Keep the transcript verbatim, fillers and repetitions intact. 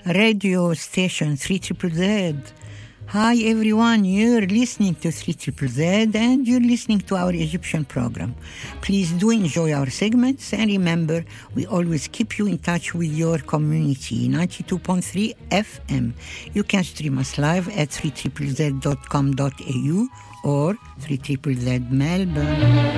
radio station three triple Z. Hi everyone, you're listening to three triple Z and you're listening to our Egyptian program. Please do enjoy our segments and remember, we always keep you in touch with your community. ninety-two point three F M. You can stream us live at three triple z dot com dot a u or three triple Z Melbourne.